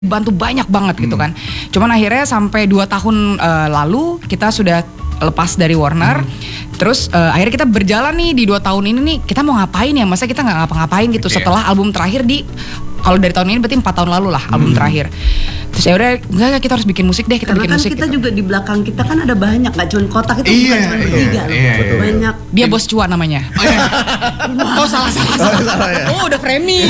bantu banyak banget gitu kan. Cuman akhirnya sampai 2 tahun lalu kita sudah lepas dari Warner. Terus akhirnya kita berjalan nih di 2 tahun ini nih, kita mau ngapain ya? Masa kita nggak ngapa-ngapain gitu setelah album terakhir kalau dari tahun ini berarti 4 tahun lalu lah album terakhir. Terus ya udah enggak, kita harus bikin musik deh, kita Karena bikin kan musik kita gitu. juga di belakang kita kan ada banyak, nggak cuma Kotak itu bukan cuma bertiga loh. Banyak. Dia bos cuan namanya. Oh salah. Ya. Oh udah framing.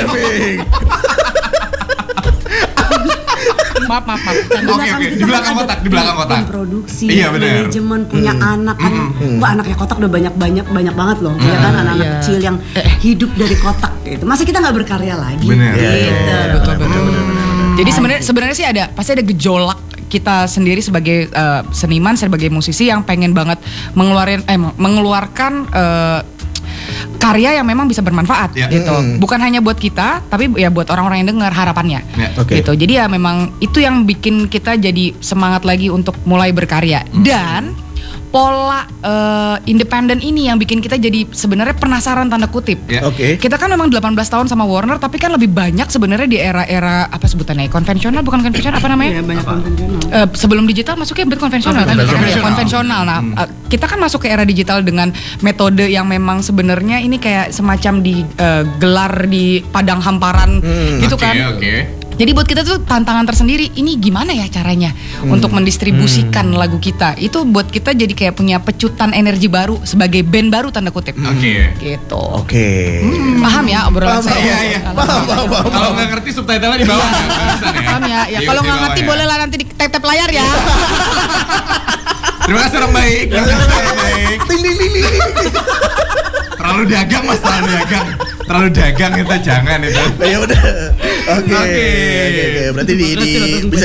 Maaf. Oke. Di belakang kotak. Tim produksi, Iya, benar. manajemen, punya anak kan. Wah, anaknya Kotak udah banyak banget loh. Ya kan anak-anak Iya. kecil yang hidup dari Kotak gitu. Masa kita nggak berkarya lagi? Benar. Gitu. Betul. Jadi sebenarnya sih pasti ada gejolak kita sendiri sebagai seniman, sebagai musisi yang pengen banget mengeluarkan karya yang memang bisa bermanfaat gitu. Bukan hanya buat kita, tapi ya buat orang-orang yang dengar harapannya. Gitu. Jadi ya memang itu yang bikin kita jadi semangat lagi untuk mulai berkarya. Dan pola independen ini yang bikin kita jadi sebenarnya penasaran tanda kutip. Kita kan memang 18 tahun sama Warner, tapi kan lebih banyak sebenarnya di era apa sebutannya? Konvensional, bukan konvensional, apa namanya? Iya, banyak konvensional. Sebelum digital masuknya konvensional kan? Konvensional. Nah, kita kan masuk ke era digital dengan metode yang memang sebenarnya ini kayak semacam digelar di padang hamparan gitu kan. Jadi buat kita tuh tantangan tersendiri, ini gimana ya caranya untuk mendistribusikan lagu kita. Itu buat kita jadi kayak punya pecutan energi baru sebagai band baru tanda kutip. Gitu. Paham ya obrolan saya? Iya. Paham. Kalau nggak ngerti subtitlenya di bawah. Paham ya? Ya kalau nggak ngerti boleh lah nanti di tap layar ya. Terima kasih orang baik. Terlalu dagang mas, terlalu dagang kita jangan itu. Ya udah. Oke. Berarti bisa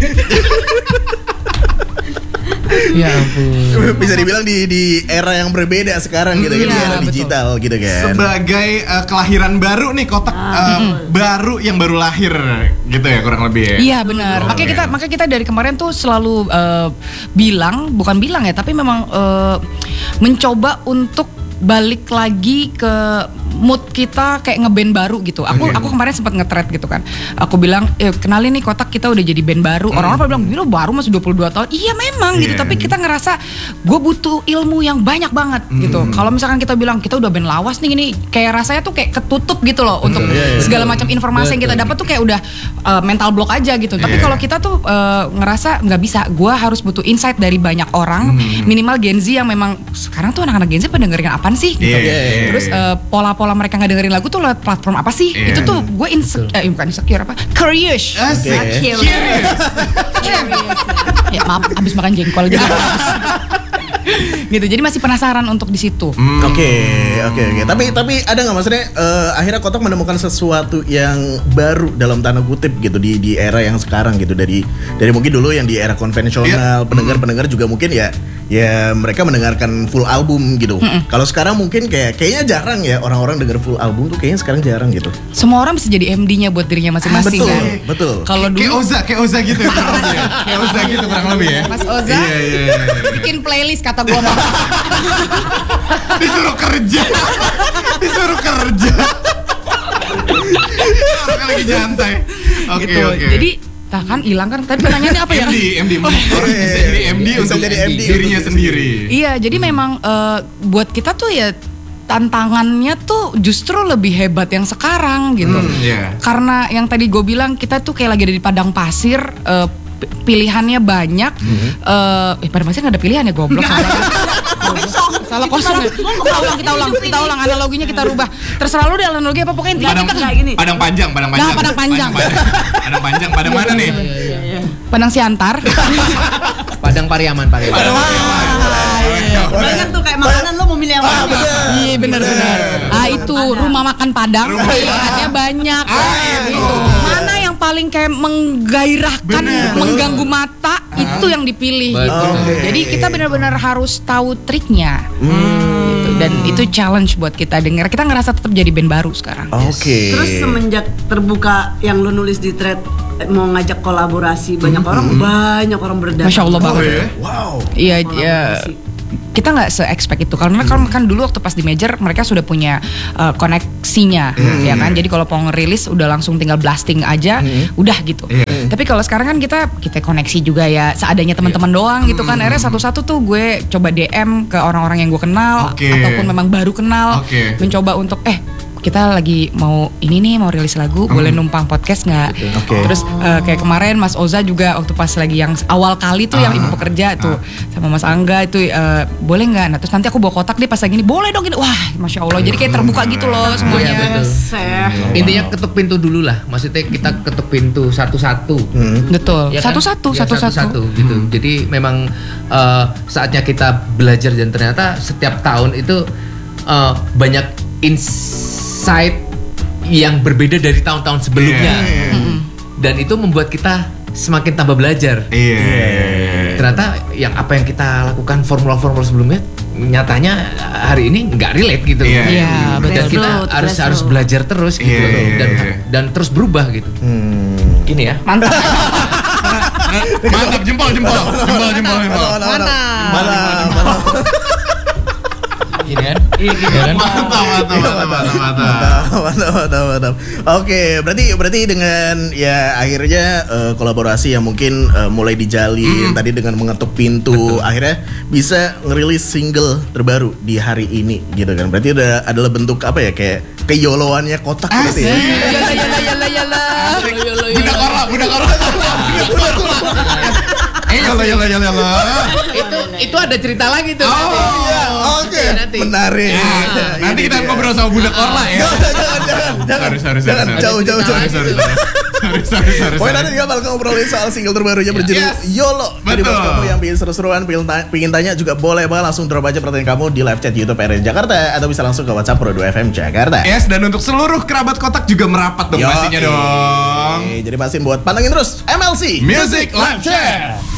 Ya ampun. bisa dibilang di era yang berbeda sekarang gitu kan, di era digital gitu kan. Sebagai kelahiran baru nih, Kotak baru yang baru lahir gitu ya kurang lebih ya. Iya benar. Makanya kita dari kemarin tuh selalu bukan bilang ya, tapi memang mencoba untuk balik lagi ke mood kita kayak ngeband baru gitu. Aku kemarin sempat nge-thread gitu kan. Aku bilang, kenalin nih Kotak, kita udah jadi band baru. Orang-orang bilang, "Gila baru masih 22 tahun." Iya memang gitu, tapi kita ngerasa gue butuh ilmu yang banyak banget gitu. Kalau misalkan kita bilang kita udah band lawas nih gini, kayak rasanya tuh kayak ketutup gitu loh untuk segala macam informasi yang kita dapat tuh kayak udah mental block aja gitu. Tapi kalau kita tuh ngerasa nggak bisa, gue harus butuh insight dari banyak orang, minimal Gen Z yang memang sekarang tuh anak-anak Gen Z pada dengerin apaan sih gitu. Terus pola mereka nggak dengerin lagu tuh lewat platform apa sih? Itu tuh gue bukan insecure apa? Curious. Ya maaf, habis makan jengkol gitu. Gitu, jadi masih penasaran untuk di situ. Oke. Tapi ada nggak maksudnya akhirnya Kotak menemukan sesuatu yang baru dalam tanda kutip gitu di era yang sekarang gitu, dari mungkin dulu yang di era konvensional, pendengar juga mungkin ya mereka mendengarkan full album gitu. Kalau sekarang mungkin kayaknya jarang ya orang-orang denger full album tuh, kayaknya sekarang jarang gitu. Semua orang bisa jadi MD-nya buat dirinya masing-masing kan. Betul. Kalau dulu kayak Oza gitu kurang lebih ya. Kayak Oza gitu kurang lebih ya. Mas Oza bikin playlist kata gua mah. Disuruh kerja. Orang lagi nyantai. Oke. Jadi kan hilang kan, tadi pertanyaannya apa ya? MD. Orang bisa jadi MD untuk jadi MD dirinya sendiri. Iya, jadi memang buat kita tuh ya tantangannya tuh justru lebih hebat yang sekarang gitu. Karena yang tadi gue bilang, kita tuh kayak lagi ada di padang pasir, pilihannya banyak. Padang pasir nggak ada pilihan ya, goblok. Salah kosong ya. Kita ulang analoginya, kita rubah. Terserah lu deh analogi apa, pokoknya intinya kita kayak gini. Padang panjang. Nah, Padang panjang. Padang mana nih? Padang Siantar. Padang Pariaman. Banyak tuh kayak makanan, lo mau milih yang mana? Iya benar. Itu rumah makan Padang, pilihannya banyak. Gitu. Mana yang paling kayak menggairahkan, mengganggu mata, itu yang dipilih gitu. Jadi kita benar-benar harus tahu triknya. Gitu. Dan itu challenge buat kita dengar. Kita ngerasa tetap jadi band baru sekarang. Terus semenjak terbuka yang lo nulis di thread mau ngajak kolaborasi, banyak orang berdatangan. Masya Allah banget. Wow. Iya. kita nggak se-expect itu karena kan dulu waktu pas di major mereka sudah punya koneksinya ya kan, jadi kalau mau ngerilis udah langsung tinggal blasting aja udah gitu. Tapi kalau sekarang kan kita koneksi juga ya seadanya teman-teman doang gitu kan. Akhirnya satu-satu tuh gue coba DM ke orang-orang yang gue kenal ataupun memang baru kenal, mencoba untuk kita lagi mau ini nih mau rilis lagu, boleh numpang podcast nggak? Terus kayak kemarin Mas Oza juga waktu pas lagi yang awal kali tuh yang Ibu Pekerja tuh sama Mas Angga itu boleh nggak? Nah terus nanti aku bawa kotak deh pas lagi ini, boleh dong gini. Wah Masya Allah, jadi kayak terbuka gitu loh semuanya. Intinya ketuk pintu dulu lah, maksudnya kita ketuk pintu satu-satu. Betul. Ya kan? Satu-satu gitu. Jadi memang saatnya kita belajar dan ternyata setiap tahun itu banyak insight yang berbeda dari tahun-tahun sebelumnya. Dan itu membuat kita semakin tambah belajar. Ternyata apa yang kita lakukan formula-formula sebelumnya nyatanya hari ini nggak relate gitu. Dan kita harus belajar terus gitu. Dan terus berubah gitu. Gini ya. Mantap. Mantap, jempol. Gini kan? Mantap. Oke, berarti dengan ya akhirnya kolaborasi yang mungkin mulai dijalin tadi dengan mengetuk pintu, akhirnya bisa ngerilis single terbaru di hari ini gitu kan. Berarti adalah bentuk apa ya, kayak keyoloannya Kotak gitu ya. Yalah. Budak orang. Itu ada cerita lagi tuh. Oke. Nanti. Menarik. Nanti kita ngobrol sama budak Orla ya. Jangan jauh. Sorry. Pokoknya nanti kita bakal ngobrolin soal single terbarunya berjudul YOLO. Jadi buat kamu yang pengen seru-seruan, pengen tanya juga boleh banget langsung drop aja pertanyaan kamu di live chat YouTube RRI Jakarta atau bisa langsung ke WhatsApp Pro 2 FM Jakarta. Yes, dan untuk seluruh kerabat Kotak juga merapat dong pastinya dong. Jadi pastiin buat pantengin terus MLC Music Live Chat.